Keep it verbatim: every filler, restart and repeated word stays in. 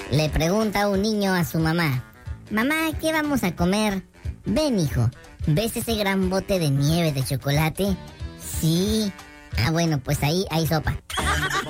Le pregunta un niño a su mamá: mamá, ¿qué vamos a comer? Ven, hijo, ¿ves ese gran bote de nieve de chocolate? Sí. Ah, bueno, pues ahí hay sopa.